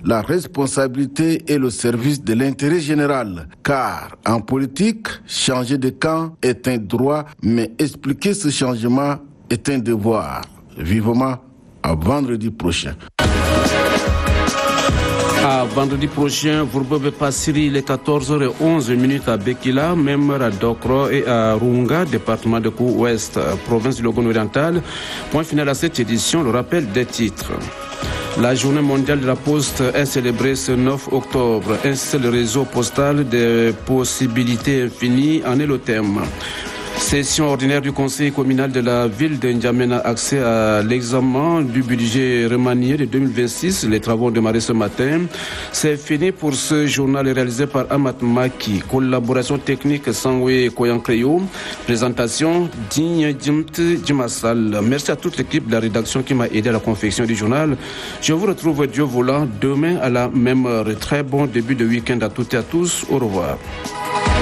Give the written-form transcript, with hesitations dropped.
la responsabilité et le service de l'intérêt général. Car en politique, changer de camp est un droit, mais expliquer ce changement est un devoir. Vivement à vendredi prochain. À vendredi prochain, Vurbobe Passiri, il est 14h11 à Bekila, même à Dokro et à Runga, département de Kou-Ouest, province du Logone oriental. Point final à cette édition, le rappel des titres. La journée mondiale de la poste est célébrée ce 9 octobre. Ainsi, le réseau postal des possibilités infinies en est le thème. Session ordinaire du conseil communal de la ville de N'Djamena, accès à l'examen du budget remanié de 2026. Les travaux ont démarré ce matin. C'est fini pour ce journal réalisé par Amat Maki. Collaboration technique Sangwe Koyankreyo. Présentation Digne Djimassal. Merci à toute l'équipe de la rédaction qui m'a aidé à la confection du journal. Je vous retrouve Dieu voulant demain à la même heure. Très bon début de week-end à toutes et à tous. Au revoir.